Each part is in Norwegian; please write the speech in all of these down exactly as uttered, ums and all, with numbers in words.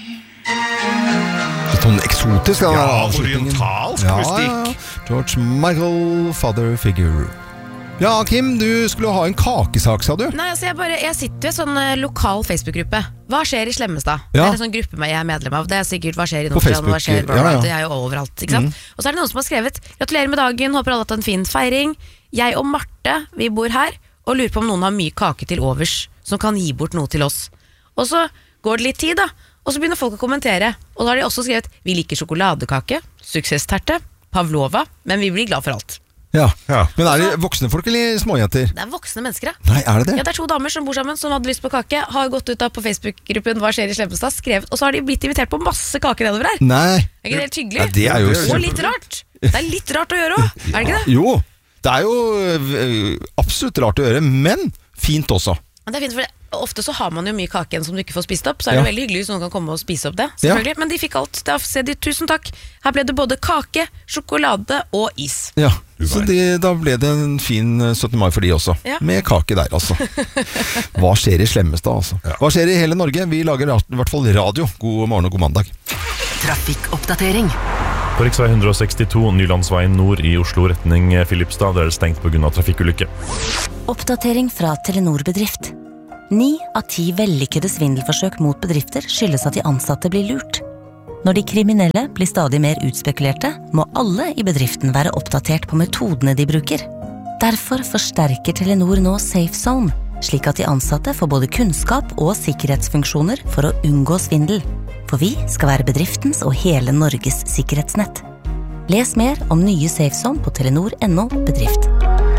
Sånn eksotisk, ja, orientalsk ja, mystikk. Ja. George Michael, Father Figure. Ja, Kim, du skulle ha en kakesak, sa du? Nei, altså jeg, bare, jeg sitter i en sånn uh, lokal Facebook-gruppe. Hva skjer i Slemmestad? Ja. Det er en sånn gruppe jeg er medlem av. Det er sikkert hva skjer i På Facebook, hva skjer, bla, bla, ja, ja. Det er jo overalt, ikke sant? Mm. Og så er det noen som har skrevet: gratulerer med dagen, håper alle har hatt en fin feiring. Jeg og Marte, vi bor her, og lurer på om noen har mye kake til overs, som kan gi bort noe til oss. Og så går det litt tid da, og så begynner folk å kommentere. Og da har de også skrevet: vi liker sjokoladekake, suksessterte, pavlova, men vi blir glad for alt. Ja, ja. Men er det voksne folk eller småjenter? Det er voksne mennesker, ja. Nei, er det det? Ja, det er to damer som bor sammen, som hadde lyst på kake, har gått ut da på Facebook-gruppen Hva skjer i Slemmestad, skrevet, og så har de blitt invitert på masse kaker nedover her. Nei. Er ikke det helt hyggelig? Ja, det er jo og litt rart. Det er litt rart å gjøre også, er det ikke det? Jo, det er jo øh, absolutt rart å gjøre, men fint også. Det er fint, for det, ofte så har man jo mye kake igjen som du ikke får spist opp, så er det ja. veldig hyggelig hvis noen kan komme og spise opp det, selvfølgelig. Ja. Men de fikk alt. Da sier de tusen takk. Her ble det både kake, sjokolade og is. Ja, så det, da ble det en fin syttende mai for de også. Ja. Med kake der, altså. Hva skjer i Slemmestad, altså? Ja. Hva skjer i hele Norge? Vi lager i hvert fall radio. God morgen og god mandag. Trafikkoppdatering. På riksvei one sixty-two, Nylandsveien nord i Oslo, retning Filipstad, der er det stengt på grunn av trafikkulykke. Oppdatering fra Telenor Bedrift. Ni av ti vellykkede svindelforsøk mot bedrifter skyldes at de ansatte blir lurt. Når de kriminelle blir stadig mer utspekulerte, må alle i bedriften være oppdatert på metodene de bruker. Derfor forsterker Telenor nå Safe Zone, slik at de ansatte får både kunnskap og sikkerhetsfunksjoner for å unngå svindel. For vi skal være bedriftens og hele Norges sikkerhetsnett. Les mer om nye Safe Zone på telenor punktum no bedrift.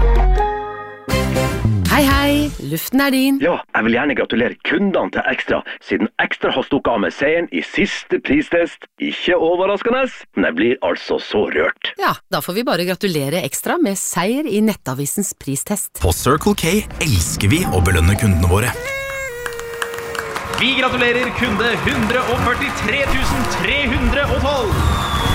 Hei, hei, luften er din. Ja, jeg vil gjerne gratulere kundene til Ekstra, siden Ekstra har stukket av med seieren i siste pristest. Ikke overraskende, men jeg blir altså så rørt. Ja, da får vi bare gratulere Ekstra med seier i Nettavisens pristest. På Circle K elsker vi å belønne kundene våre. Vi gratulerer kunde one hundred forty-three thousand three hundred twelve.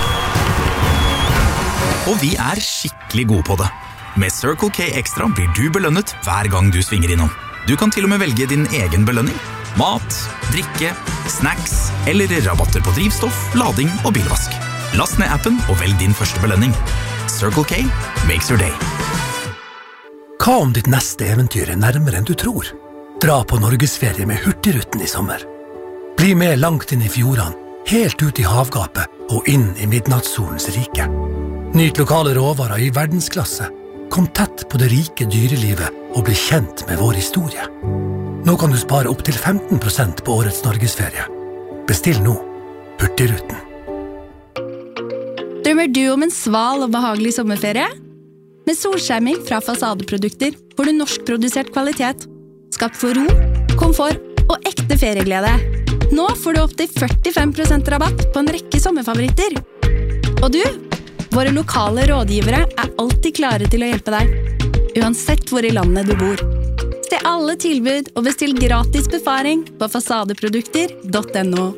Og vi er skikkelig gode på det. Med Circle K Extra blir du belønnet hver gang du svinger innom. Du kan til og med velge din egen belønning. Mat, drikke, snacks eller rabatter på drivstoff, lading og bilvask. Last ned appen og velg din første belønning. Circle K makes your day. Hva om ditt neste eventyr er nærmere enn du tror? Dra på Norgesferie med Hurtigruten i sommer. Bli med langt inn i fjordene, helt ut i havgapet og inn i midnattssolens rike. Nyt lokale råvarer i verdensklasse. Kom tett på det rike dyrelivet og bli kjent med vår historie. Nå kan du spare opp til femten prosent på årets Norgesferie. Bestill nå. Hurtigruten. Drømmer du om en sval og behagelig sommerferie? Med solskjerming fra Fasadeprodukter får du norskprodusert kvalitet. Skapt for ro, komfort og ekte ferieglede. Nå får du opp til førtifem prosent rabatt på en rekke sommerfavoritter. Og du? Våre lokale rådgivere er alltid klare til å hjelpe deg, uansett hvor i landet du bor. Se alle tilbud og bestill gratis befaring på fasadeprodukter punktum no.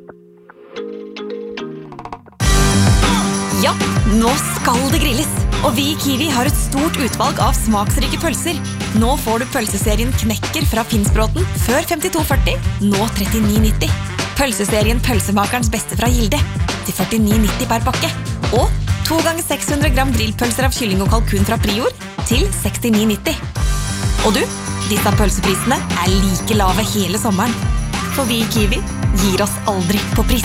Ja, nå skal det grilles, og vi i Kiwi har et stort utvalg av smaksrike pølser. Nå får du pølseserien Knekker fra Finnsbråten før femtito førti, nå trettini nitti. Pølseserien Pølsemakerens beste fra Gilde til førtini nitti per pakke. Og to ganger seks hundre gram grillpølser av kylling og kalkun fra Prior til sekstini nitti. Og du, disse pølseprisene er like lave hele sommeren. For vi i Kiwi gir oss aldri på pris.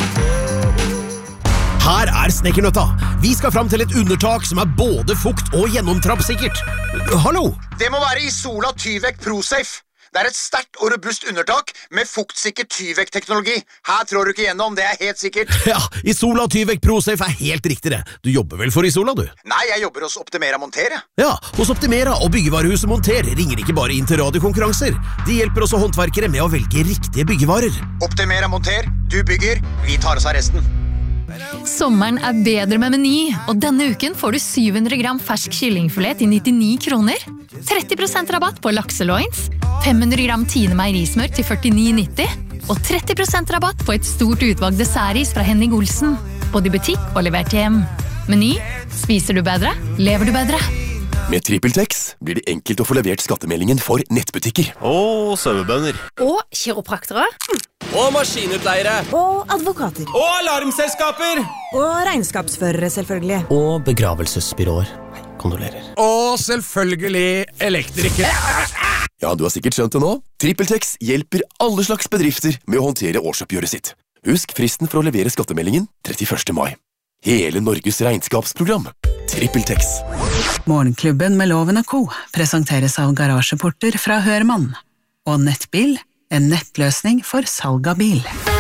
Her er Snekkernøtta. Vi skal fram til et undertak som er både fukt og gjennomtrappsikkert. Hallo? Det må være Isola Tyvek ProSafe. Det er et sterkt og robust undertak med fuktsikker Tyvek-teknologi. Her trår du ikke gjennom, det er helt sikkert. Ja, Isola Tyvek ProSafe er helt riktig det. Du jobber vel for Isola, du? Nei, jeg jobber hos Optimera Monter. Ja, hos Optimera og byggevarehuset Monter ringer ikke bare inn til radiokonkurranser. De hjelper også håndverkere med å velge riktige byggevarer. Optimera Monter, du bygger, vi tar oss av resten. Sommeren er bedre med Meny, og denne uken får du syv hundre gram fersk kyllingfilet til nittini kroner, tretti prosent rabatt på lakseloins, fem hundre gram Tine meierismør til førtini nitti, og tretti prosent rabatt på et stort utvalg dessertis fra Henning Olsen, både i butikk og levert hjem. Meny, spiser du bedre, lever du bedre. Med TrippelTex blir det enkelt å få levert skattemeldingen for nettbutikker. Og sauebønder. Og kiropraktere. Og maskinutleiere. Og advokater. Og alarmselskaper. Og regnskapsførere, selvfølgelig. Og begravelsesbyråer. Kondolerer. Og selvfølgelig elektrikere. Ja, du har sikkert skjønt det nå. TrippelTex hjelper alle slags bedrifter med å håndtere årsoppgjøret sitt. Husk fristen for å levere skattemeldingen trettiførste mai. Hele Norges regnskapsprogram. TrippelTex. Morgenklubben med Loven og Co. presenteres av garasjeporter fra Hørmann. Og Nettbil, en nettløsning for salg av bil.